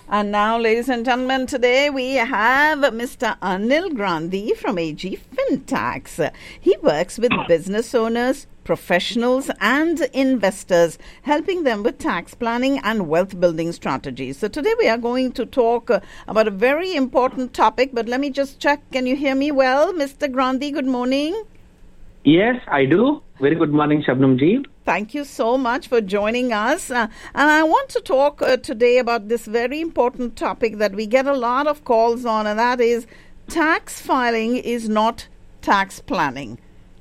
And now, ladies and gentlemen, today we have Mr. Anil Gandhi from AG FinTax. He works with business owners, professionals and investors, helping them with tax planning and wealth building strategies. So today we are going to talk about a very important topic, but let me just check. Can you hear me well, Mr. Gandhi? Good morning. Yes, I do. Very good morning, Shabnam ji. Thank you so much for joining us. And I want to talk today about this very important topic that we get a lot of calls on, and that is tax filing is not tax planning.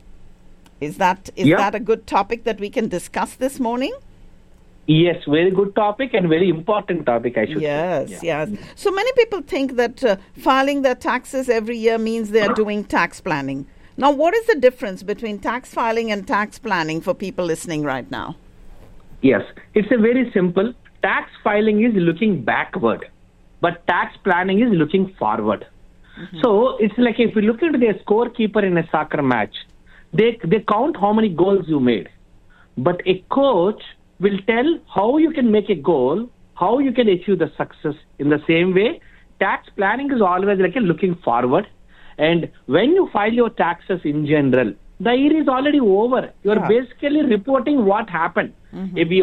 Is that a good topic that we can discuss this morning? Yes, very good topic and very important topic, I should say. Yes. So many people think that filing their taxes every year means they are doing tax planning. Now, what is the difference between tax filing and tax planning for people listening right now? Yes, it's a very simple. Tax filing is looking backward, but tax planning is looking forward. Mm-hmm. So it's like if you look into the scorekeeper in a soccer match, they count how many goals you made. But a coach will tell how you can make a goal, how you can achieve the success. In the same way, tax planning is always like a looking forward. And when you file your taxes in general, the year is already over. You're basically reporting what happened. Mm-hmm. If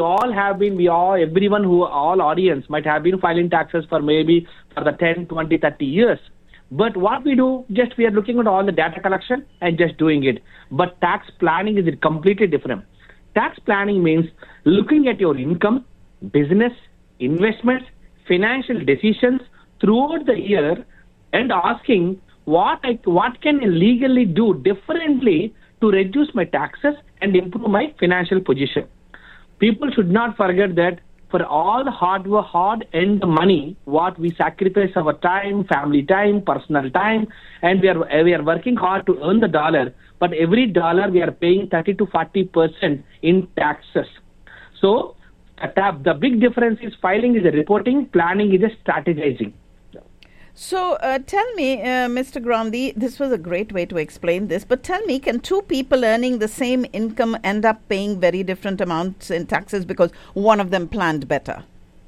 everyone all audience might have been filing taxes for maybe for the 10, 20, 30 years. But what we do, just we are looking at all the data collection and just doing it. But tax planning is completely different. Tax planning means looking at your income, business, investments, financial decisions throughout the year and asking what can I legally do differently to reduce my taxes and improve my financial position. People should not forget that for all the hard-earned money, what we sacrifice our time, family time, personal time, and we are working hard to earn the dollar, but every dollar we are paying 30 to 40% in taxes. So the big difference is filing is a reporting, planning is a strategizing. So tell me, Mr. Gandhi, this was a great way to explain this, but tell me, can two people earning the same income end up paying very different amounts in taxes because one of them planned better?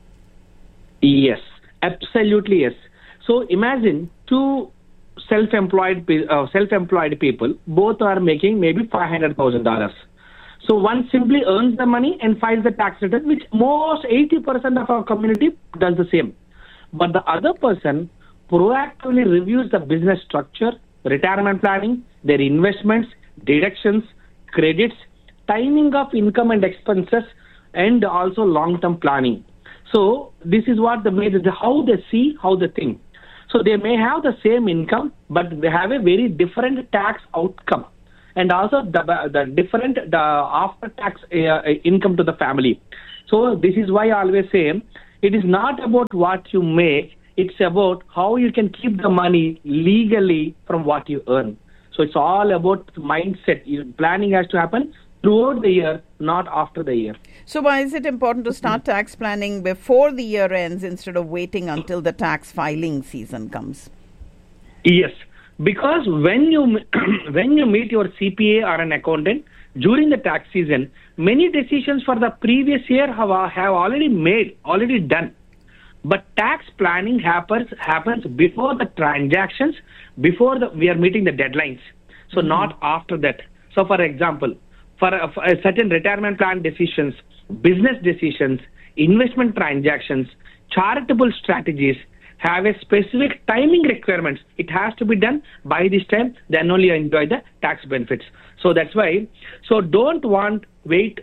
Yes, absolutely yes. So imagine two self-employed people, both are making maybe $500,000. So one simply earns the money and files the tax return, which most 80% of our community does the same. But the other person proactively reviews the business structure, retirement planning, their investments, deductions, credits, timing of income and expenses, and also long-term planning. So this is what how they see, how they think. So they may have the same income, but they have a very different tax outcome, and also the different after-tax income to the family. So this is why I always say it is not about what you make. It's about how you can keep the money legally from what you earn. So it's all about mindset. Planning has to happen throughout the year, not after the year. So why is it important to start tax planning before the year ends instead of waiting until the tax filing season comes? Yes, because when you meet your CPA or an accountant during the tax season, many decisions for the previous year have already done. But tax planning happens before the transactions, before we are meeting the deadlines. So not after that. So for example, for certain retirement plan decisions, business decisions, investment transactions, charitable strategies have a specific timing requirements. It has to be done by this time, then only you enjoy the tax benefits. So that's why. So don't wait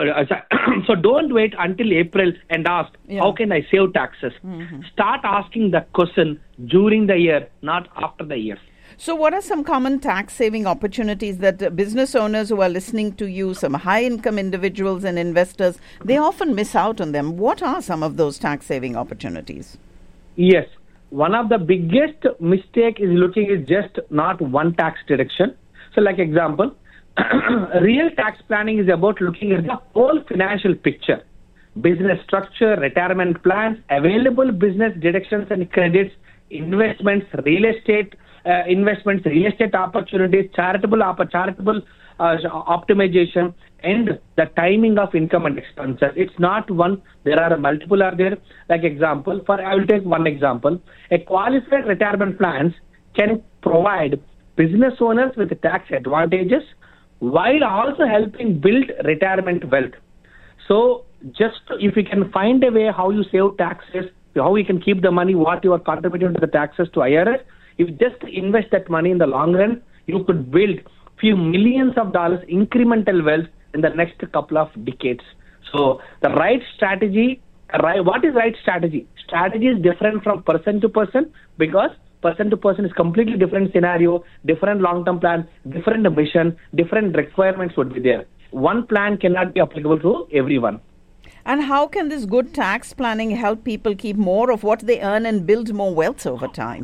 until April and ask, how can I save taxes? Mm-hmm. Start asking the question during the year, not after the year. So what are some common tax saving opportunities that business owners who are listening to you, some high income individuals and investors, they often miss out on them? What are some of those tax saving opportunities? Yes. One of the biggest mistake is looking at just not one tax deduction. So like example, real tax planning is about looking at the whole financial picture. Business structure, retirement plans, available business deductions and credits, investments, real estate opportunities, charitable optimization, and the timing of income and expenses. It's not one. There are multiple are there. Like example, I will take one example. A qualified retirement plans can provide business owners with tax advantages while also helping build retirement wealth. So just if we can find a way how you save taxes, how you can keep the money, what you are contributing to the taxes to IRS, if you just invest that money in the long run, you could build few millions of dollars incremental wealth in the next couple of decades. So the right strategy, what is right strategy? Strategy is different from person to person because person to person is completely different scenario, different long-term plan, different mission, different requirements would be there. One plan cannot be applicable to everyone. And how can this good tax planning help people keep more of what they earn and build more wealth over time?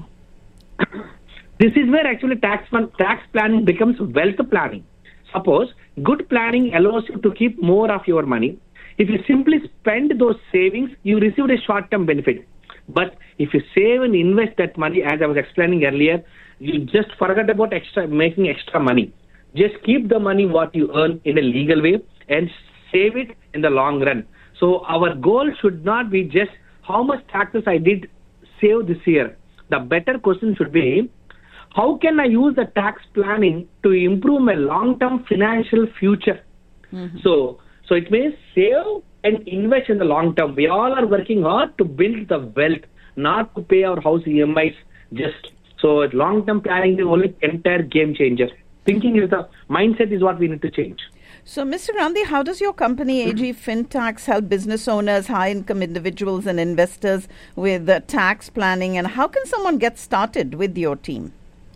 This is where actually tax planning becomes wealth planning. Suppose good planning allows you to keep more of your money. If you simply spend those savings, you receive a short-term benefit. But if you save and invest that money, as I was explaining earlier, you just forget about making extra money. Just keep the money what you earn in a legal way and save it in the long run. So our goal should not be just how much taxes I did save this year. The better question should be, how can I use the tax planning to improve my long-term financial future? Mm-hmm. So it means save and invest in the long term. We all are working hard to build the wealth, not to pay our house EMIs just. So long-term planning is the only entire game changer. Thinking is the mindset is what we need to change. So, Mr. Gandhi, how does your company, AG FinTax, help business owners, high-income individuals and investors with tax planning? And how can someone get started with your team?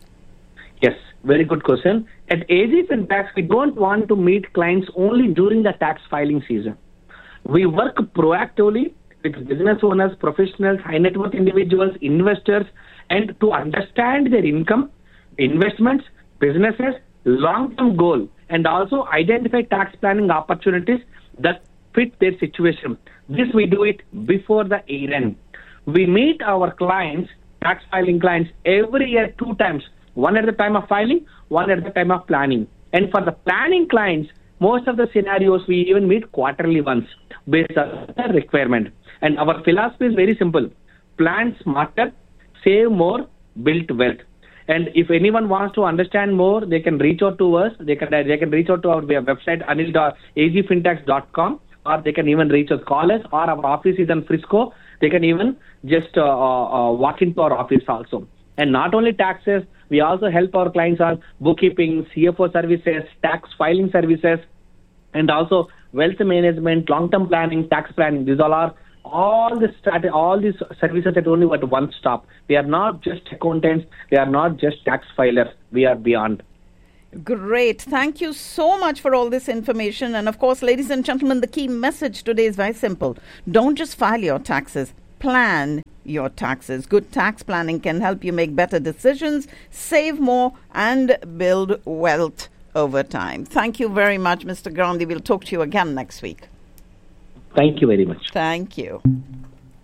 Yes, very good question. At AG FinTax, we don't want to meet clients only during the tax filing season. We work proactively with business owners, professionals, high-net worth individuals, investors, and to understand their income, investments, businesses, long-term goal, and also identify tax planning opportunities that fit their situation. This we do it before the year end. We meet our clients, tax filing clients, every year 2 times, one at the time of filing, one at the time of planning. And for the planning clients, most of the scenarios we even meet quarterly once based on the requirement. And our philosophy is very simple. Plan smarter, save more, build wealth. And if anyone wants to understand more, they can reach out to us. They can reach out to our website, anil.agfintax.com, or they can even reach us, call us, or our office is in Frisco. They can even just walk into our office also. And not only taxes, we also help our clients on bookkeeping, CFO services, tax filing services, and also wealth management, long-term planning, tax planning. These all these services at only at one stop. We are not just accountants. We are not just tax filers. We are beyond. Great. Thank you so much for all this information. And of course, ladies and gentlemen, the key message today is very simple. Don't just file your taxes. Plan your taxes. Good tax planning can help you make better decisions, save more, and build wealth over time. Thank you very much, Mr. Gandhi. We'll talk to you again next week. Thank you very much. Thank you.